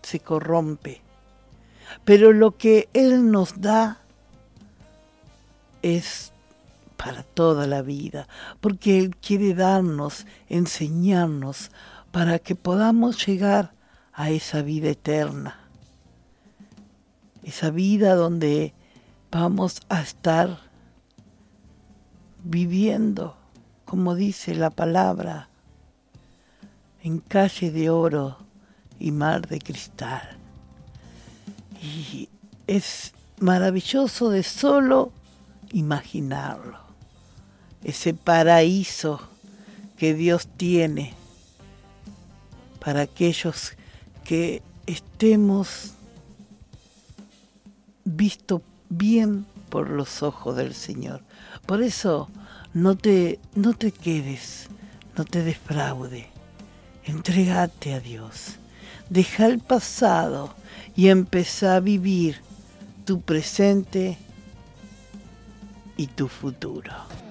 se corrompe. Pero lo que Él nos da es para toda la vida, porque Él quiere darnos, enseñarnos, para que podamos llegar a esa vida eterna. Esa vida donde vamos a estar viviendo, como dice la palabra, en calle de oro y mar de cristal. Y es maravilloso de solo imaginarlo. Ese paraíso que Dios tiene para aquellos que estemos vistos bien por los ojos del Señor. Por eso no te quedes, no te defraude. Entrégate a Dios. Deja el pasado y empezá a vivir tu presente y tu futuro.